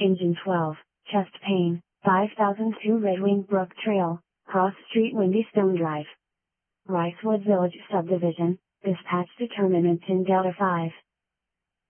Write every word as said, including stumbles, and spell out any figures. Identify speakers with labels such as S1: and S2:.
S1: Engine twelve, chest pain, five thousand two Red Wing Brook Trail, Cross Street Windy Stone Drive. Ricewood Village Subdivision, dispatch to Terminal ten Delta five.